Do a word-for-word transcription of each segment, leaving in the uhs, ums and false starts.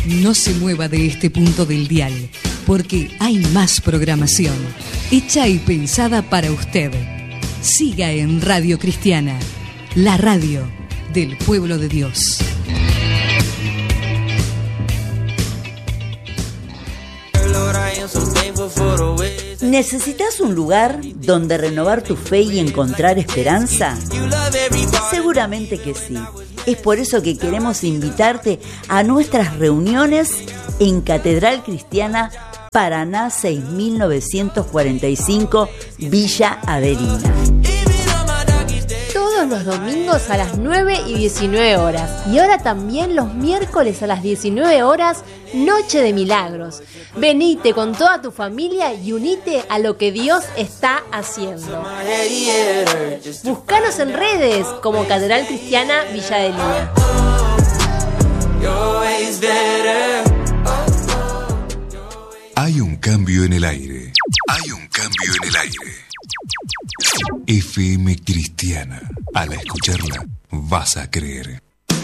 No se mueva de este punto del dial, porque hay más programación, hecha y pensada para usted. Siga en Radio Cristiana, la radio del pueblo de Dios. ¿Necesitas un lugar donde renovar tu fe y encontrar esperanza? Seguramente que sí. Es por eso que queremos invitarte a nuestras reuniones en Catedral Cristiana Paraná seis mil novecientos cuarenta y cinco, Villa Averina. Todos los domingos a las nueve y diecinueve horas. Y ahora también los miércoles a las diecinueve horas, Noche de Milagros. Venite con toda tu familia y unite a lo que Dios está haciendo. Búscanos en redes como Catedral Cristiana Villa Adelina. Hay un cambio en el aire. Hay un cambio en el aire. F M Cristiana. Al escucharla, vas a creer.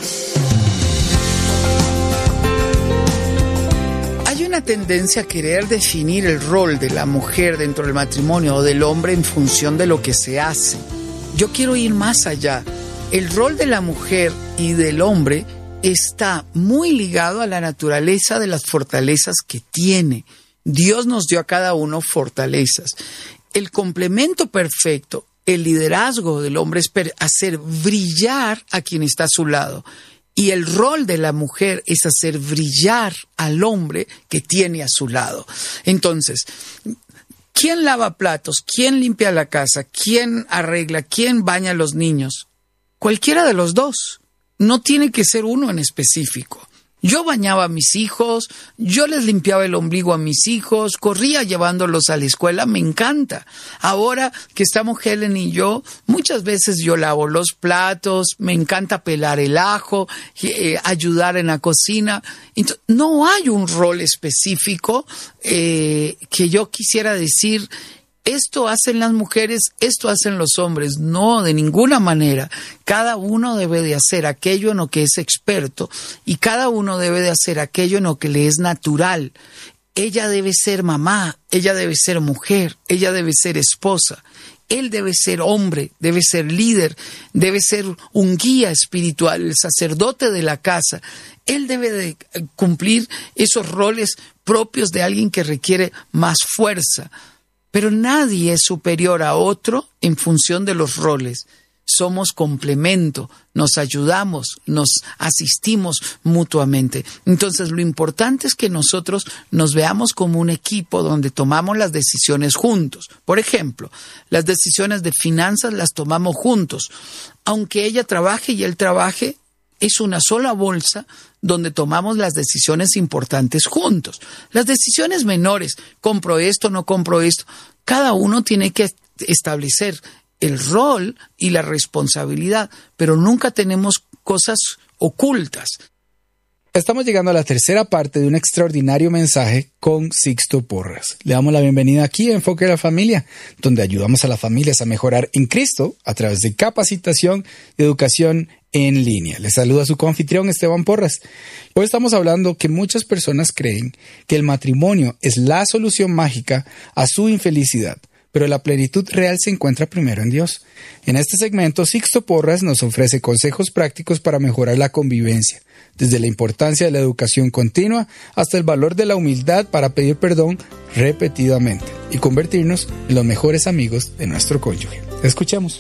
Hay una tendencia a querer definir el rol de la mujer dentro del matrimonio o del hombre en función de lo que se hace. Yo quiero ir más allá. El rol de la mujer y del hombre está muy ligado a la naturaleza de las fortalezas que tiene. Dios nos dio a cada uno fortalezas. El complemento perfecto, el liderazgo del hombre es hacer brillar a quien está a su lado. Y el rol de la mujer es hacer brillar al hombre que tiene a su lado. Entonces, ¿quién lava platos? ¿Quién limpia la casa? ¿Quién arregla? ¿Quién baña a los niños? Cualquiera de los dos. No tiene que ser uno en específico. Yo bañaba a mis hijos, yo les limpiaba el ombligo a mis hijos, corría llevándolos a la escuela, me encanta. Ahora que estamos Helen y yo, muchas veces yo lavo los platos, me encanta pelar el ajo, eh, ayudar en la cocina. Entonces, no hay un rol específico eh, que yo quisiera decir, esto hacen las mujeres, esto hacen los hombres. No, de ninguna manera. Cada uno debe de hacer aquello en lo que es experto y cada uno debe de hacer aquello en lo que le es natural. Ella debe ser mamá, ella debe ser mujer, ella debe ser esposa. Él debe ser hombre, debe ser líder, debe ser un guía espiritual, el sacerdote de la casa. Él debe de cumplir esos roles propios de alguien que requiere más fuerza. Pero nadie es superior a otro en función de los roles. Somos complemento, nos ayudamos, nos asistimos mutuamente. Entonces, lo importante es que nosotros nos veamos como un equipo donde tomamos las decisiones juntos. Por ejemplo, las decisiones de finanzas las tomamos juntos. Aunque ella trabaje y él trabaje, es una sola bolsa donde tomamos las decisiones importantes juntos. Las decisiones menores, compro esto, no compro esto, cada uno tiene que establecer el rol y la responsabilidad, pero nunca tenemos cosas ocultas. Estamos llegando a la tercera parte de un extraordinario mensaje con Sixto Porras. Le damos la bienvenida aquí a Enfoque de la Familia, donde ayudamos a las familias a mejorar en Cristo a través de capacitación y educación en línea. Les saluda su coanfitrión Esteban Porras. Hoy estamos hablando que muchas personas creen que el matrimonio es la solución mágica a su infelicidad, pero la plenitud real se encuentra primero en Dios. En este segmento, Sixto Porras nos ofrece consejos prácticos para mejorar la convivencia, desde la importancia de la educación continua hasta el valor de la humildad para pedir perdón repetidamente y convertirnos en los mejores amigos de nuestro cónyuge. Escuchemos.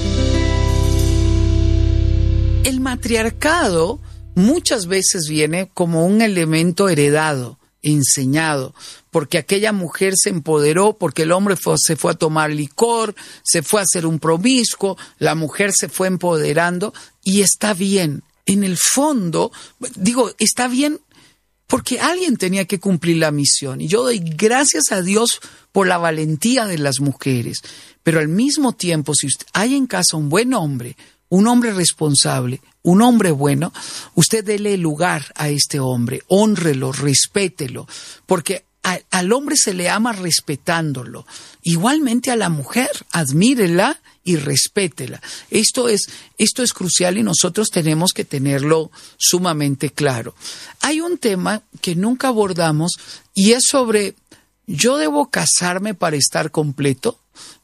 El matriarcado muchas veces viene como un elemento heredado, enseñado, porque aquella mujer se empoderó, porque el hombre fue, se fue a tomar licor, se fue a hacer un promiscuo, la mujer se fue empoderando y está bien. En el fondo, digo, está bien porque alguien tenía que cumplir la misión y yo doy gracias a Dios por la valentía de las mujeres, pero al mismo tiempo, si usted, hay en casa un buen hombre, un hombre responsable, un hombre bueno, usted dele lugar a este hombre, hónrelo, respételo, porque a, al hombre se le ama respetándolo. Igualmente a la mujer, admírela y respétela. Esto es, esto es crucial y nosotros tenemos que tenerlo sumamente claro. Hay un tema que nunca abordamos y es sobre, ¿yo debo casarme para estar completo?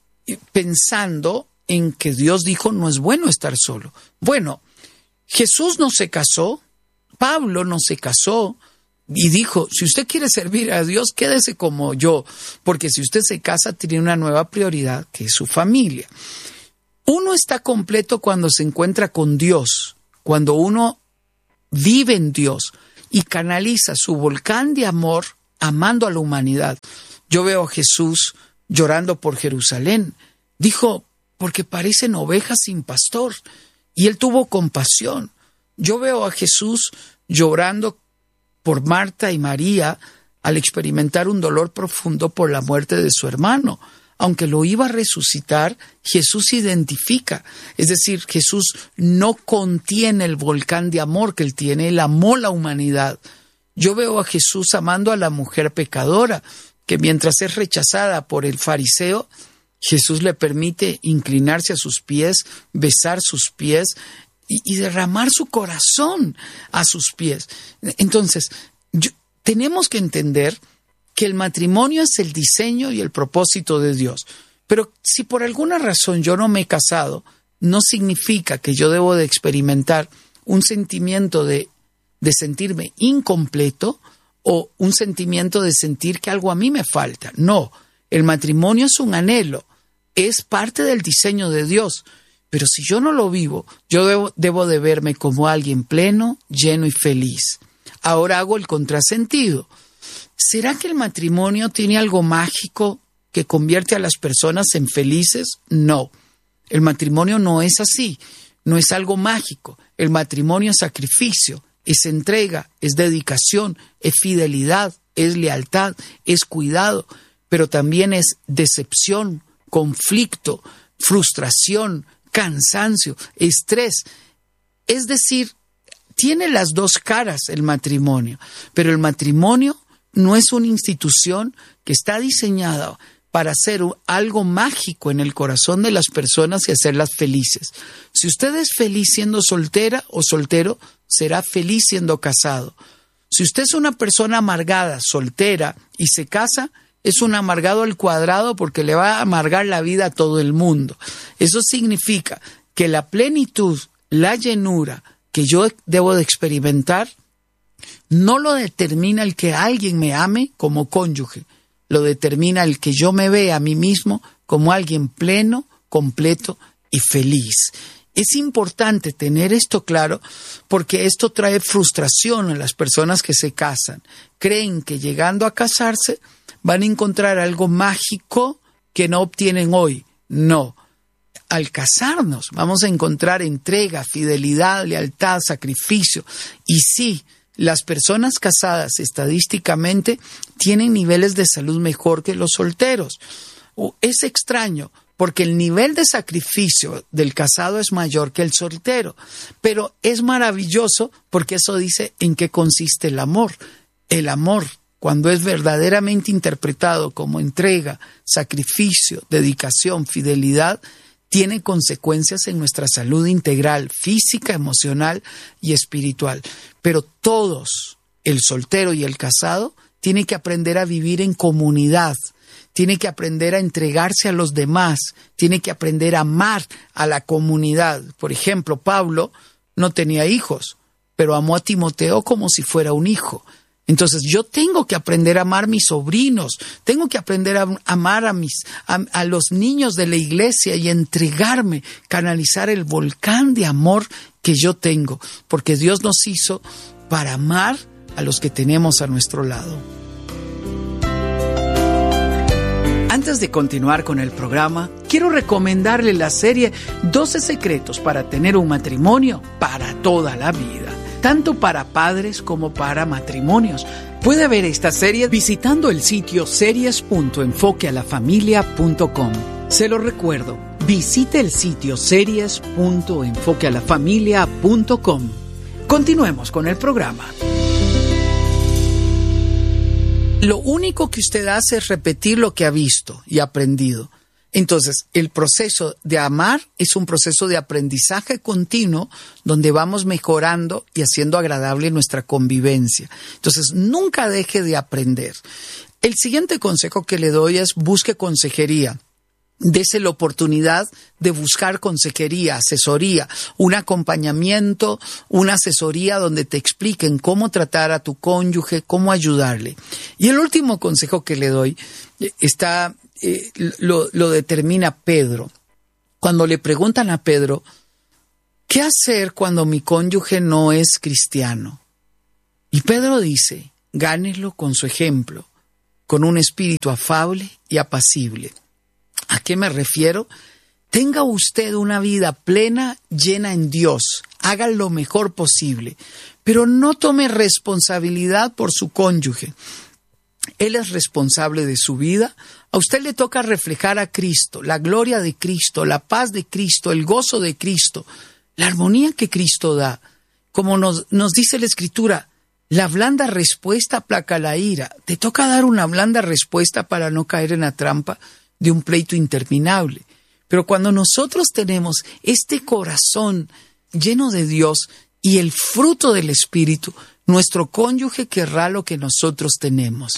Pensando en que Dios dijo, no es bueno estar solo. Bueno, Jesús no se casó, Pablo no se casó, y dijo, si usted quiere servir a Dios, quédese como yo, porque si usted se casa, tiene una nueva prioridad, que es su familia. Uno está completo cuando se encuentra con Dios, cuando uno vive en Dios y canaliza su volcán de amor amando a la humanidad. Yo veo a Jesús llorando por Jerusalén. Dijo, porque parecen ovejas sin pastor, y él tuvo compasión. Yo veo a Jesús llorando por Marta y María al experimentar un dolor profundo por la muerte de su hermano. Aunque lo iba a resucitar, Jesús identifica. Es decir, Jesús no contiene el volcán de amor que él tiene, él amó la humanidad. Yo veo a Jesús amando a la mujer pecadora, que mientras es rechazada por el fariseo, Jesús le permite inclinarse a sus pies, besar sus pies, Y, y derramar su corazón a sus pies. Entonces, yo, tenemos que entender que el matrimonio es el diseño y el propósito de Dios. Pero si por alguna razón yo no me he casado, no significa que yo debo de experimentar un sentimiento de, de sentirme incompleto o un sentimiento de sentir que algo a mí me falta. No, el matrimonio es un anhelo, es parte del diseño de Dios. Pero si yo no lo vivo, yo debo, debo de verme como alguien pleno, lleno y feliz. Ahora hago el contrasentido. ¿Será que el matrimonio tiene algo mágico que convierte a las personas en felices? No. El matrimonio no es así. No es algo mágico. El matrimonio es sacrificio, es entrega, es dedicación, es fidelidad, es lealtad, es cuidado, pero también es decepción, conflicto, frustración, cansancio, estrés. Es decir, tiene las dos caras el matrimonio, pero el matrimonio no es una institución que está diseñada para hacer algo mágico en el corazón de las personas y hacerlas felices. Si usted es feliz siendo soltera o soltero, será feliz siendo casado. Si usted es una persona amargada, soltera y se casa, es un amargado al cuadrado porque le va a amargar la vida a todo el mundo. Eso significa que la plenitud, la llenura que yo debo de experimentar, no lo determina el que alguien me ame como cónyuge, lo determina el que yo me vea a mí mismo como alguien pleno, completo y feliz. Es importante tener esto claro porque esto trae frustración a las personas que se casan. Creen que llegando a casarse van a encontrar algo mágico que no obtienen hoy. No. Al casarnos vamos a encontrar entrega, fidelidad, lealtad, sacrificio. Y sí, las personas casadas estadísticamente tienen niveles de salud mejor que los solteros. Es extraño porque el nivel de sacrificio del casado es mayor que el soltero. Pero es maravilloso porque eso dice en qué consiste el amor. El amor, cuando es verdaderamente interpretado como entrega, sacrificio, dedicación, fidelidad, tiene consecuencias en nuestra salud integral, física, emocional y espiritual. Pero todos, el soltero y el casado, tienen que aprender a vivir en comunidad, tiene que aprender a entregarse a los demás, tiene que aprender a amar a la comunidad. Por ejemplo, Pablo no tenía hijos, pero amó a Timoteo como si fuera un hijo. Entonces yo tengo que aprender a amar a mis sobrinos, tengo que aprender a amar a, mis, a, a los niños de la iglesia y entregarme, canalizar el volcán de amor que yo tengo, porque Dios nos hizo para amar a los que tenemos a nuestro lado. Antes de continuar con el programa, quiero recomendarle la serie doce secretos para tener un matrimonio para toda la vida, tanto para padres como para matrimonios. Puede ver esta serie visitando el sitio series punto enfoque a la familia punto com. Se lo recuerdo, visite el sitio series punto enfoque a la familia punto com. Continuemos con el programa. lo único que usted hace es repetir lo que ha visto y aprendido. Entonces, el proceso de amar es un proceso de aprendizaje continuo donde vamos mejorando y haciendo agradable nuestra convivencia. Entonces, nunca deje de aprender. El siguiente consejo que le doy es busque consejería. Dese la oportunidad de buscar consejería, asesoría, un acompañamiento, una asesoría donde te expliquen cómo tratar a tu cónyuge, cómo ayudarle. Y el último consejo que le doy está... Eh, lo, lo determina Pedro. Cuando le preguntan a Pedro, ¿qué hacer cuando mi cónyuge no es cristiano? Y Pedro dice, gánelo con su ejemplo, con un espíritu afable y apacible. ¿A qué me refiero? Tenga usted una vida plena, llena en Dios. Haga lo mejor posible, pero no tome responsabilidad por su cónyuge. Él es responsable de su vida. A usted le toca reflejar a Cristo, la gloria de Cristo, la paz de Cristo, el gozo de Cristo, la armonía que Cristo da. Como nos, nos dice la Escritura, la blanda respuesta aplaca la ira. Te toca dar una blanda respuesta para no caer en la trampa de un pleito interminable. Pero cuando nosotros tenemos este corazón lleno de Dios y el fruto del Espíritu, nuestro cónyuge querrá lo que nosotros tenemos.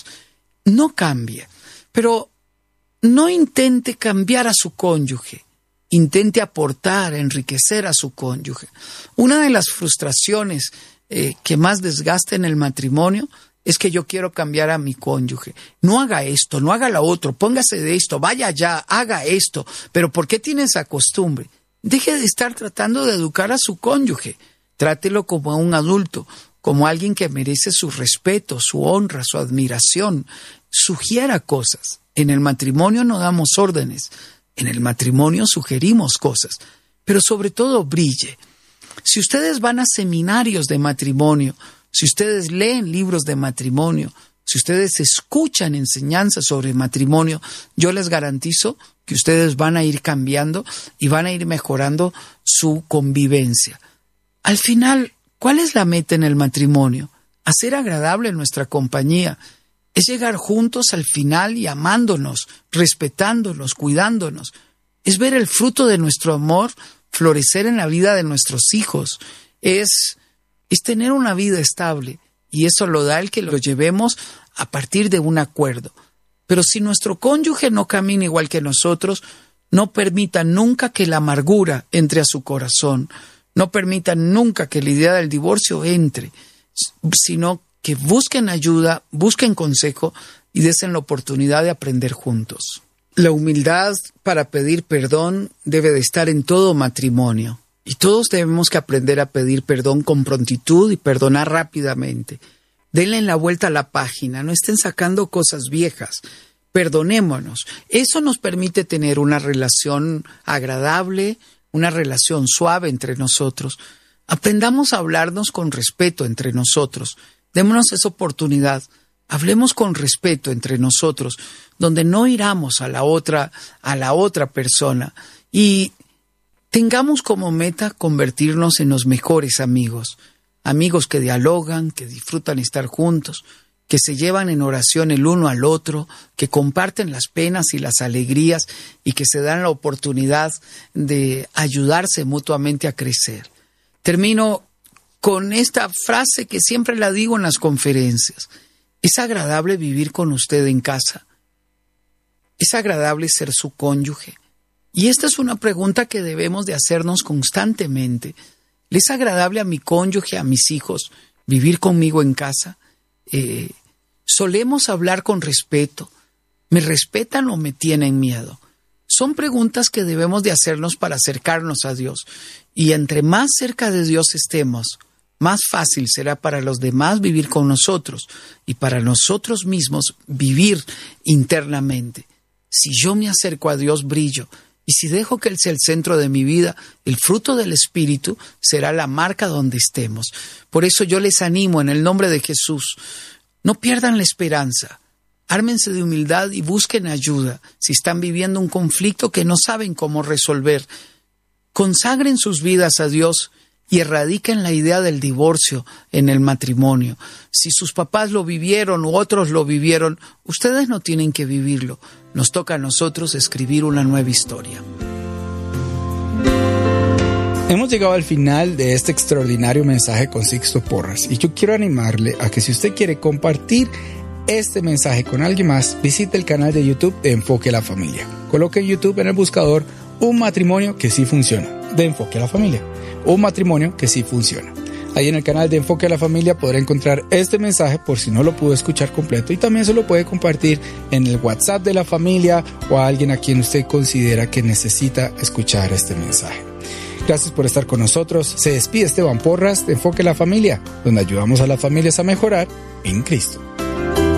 No cambie, pero no intente cambiar a su cónyuge. Intente aportar, enriquecer a su cónyuge. Una de las frustraciones eh, que más desgasta en el matrimonio es que yo quiero cambiar a mi cónyuge. No haga esto, no haga lo otro, póngase de esto, vaya allá, haga esto. Pero ¿por qué tiene esa costumbre? Deje de estar tratando de educar a su cónyuge. Trátelo como a un adulto, como alguien que merece su respeto, su honra, su admiración. Sugiera cosas. En el matrimonio no damos órdenes. En el matrimonio sugerimos cosas. Pero sobre todo brille. Si ustedes van a seminarios de matrimonio, si ustedes leen libros de matrimonio, si ustedes escuchan enseñanzas sobre matrimonio, yo les garantizo que ustedes van a ir cambiando y van a ir mejorando su convivencia. Al final, ¿cuál es la meta en el matrimonio? Hacer agradable nuestra compañía. Es llegar juntos al final y amándonos, respetándonos, cuidándonos. Es ver el fruto de nuestro amor florecer en la vida de nuestros hijos. Es, es tener una vida estable. Y eso lo da el que lo llevemos a partir de un acuerdo. Pero si nuestro cónyuge no camina igual que nosotros, no permita nunca que la amargura entre a su corazón. No permitan nunca que la idea del divorcio entre, sino que busquen ayuda, busquen consejo y desen la oportunidad de aprender juntos. La humildad para pedir perdón debe de estar en todo matrimonio. Y todos debemos que aprender a pedir perdón con prontitud y perdonar rápidamente. Denle la vuelta a la página, no estén sacando cosas viejas. Perdonémonos. Eso nos permite tener una relación agradable, una relación suave entre nosotros. Aprendamos a hablarnos con respeto entre nosotros. Démonos esa oportunidad. Hablemos con respeto entre nosotros, donde no iramos a la otra, a la otra persona. Y tengamos como meta convertirnos en los mejores amigos. Amigos que dialogan, que disfrutan estar juntos, que se llevan en oración el uno al otro, que comparten las penas y las alegrías y que se dan la oportunidad de ayudarse mutuamente a crecer. Termino con esta frase que siempre la digo en las conferencias. ¿Es agradable vivir con usted en casa? ¿Es agradable ser su cónyuge? Y esta es una pregunta que debemos de hacernos constantemente. ¿Le es agradable a mi cónyuge, a mis hijos, vivir conmigo en casa? Eh, ¿Solemos hablar con respeto? ¿Me respetan o me tienen miedo? Son preguntas que debemos de hacernos para acercarnos a Dios. Y entre más cerca de Dios estemos, más fácil será para los demás vivir con nosotros y para nosotros mismos vivir internamente. Si yo me acerco a Dios, brillo. Y si dejo que Él sea el centro de mi vida, el fruto del Espíritu será la marca donde estemos. Por eso yo les animo en el nombre de Jesús. No pierdan la esperanza. Ármense de humildad y busquen ayuda si están viviendo un conflicto que no saben cómo resolver. Consagren sus vidas a Dios y erradiquen la idea del divorcio en el matrimonio. Si sus papás lo vivieron u otros lo vivieron, ustedes no tienen que vivirlo. Nos toca a nosotros escribir una nueva historia. Hemos llegado al final de este extraordinario mensaje con Sixto Porras y yo quiero animarle a que si usted quiere compartir este mensaje con alguien más, visite el canal de YouTube de Enfoque a la Familia. Coloque en YouTube en el buscador un matrimonio que sí funciona, de Enfoque a la Familia, un matrimonio que sí funciona. Ahí en el canal de Enfoque a la Familia podrá encontrar este mensaje por si no lo pudo escuchar completo y también se lo puede compartir en el WhatsApp de la familia o a alguien a quien usted considera que necesita escuchar este mensaje. Gracias por estar con nosotros. Se despide Esteban Porras de Enfoque a la Familia, donde ayudamos a las familias a mejorar en Cristo.